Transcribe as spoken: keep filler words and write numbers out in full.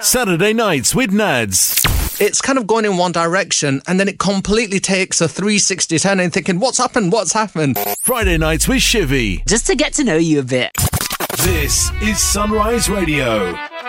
Saturday nights with Nads. It's kind of going in one direction and then it completely takes a three sixty turn and thinking, what's happened? What's happened? Friday nights with Shivy. Just to get to know you a bit. This is Sunrise Radio.